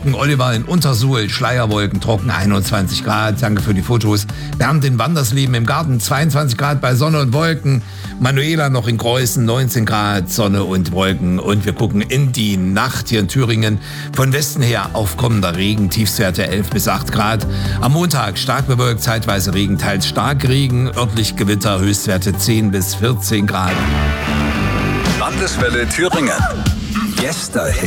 Wolken. Oliver in Untersuhl, Schleierwolken, trocken 21 Grad. Danke für die Fotos. Bernd in Wandersleben im Garten, 22 Grad bei Sonne und Wolken. Manuela noch in Greußen, 19 Grad, Sonne und Wolken. Und wir gucken in die Nacht hier in Thüringen. Von Westen her aufkommender Regen, Tiefstwerte 11 bis 8 Grad. Am Montag stark bewölkt, zeitweise Regen, teils Starkregen, örtlich Gewitter, Höchstwerte 10 bis 14 Grad. Landeswelle Thüringen. Gäste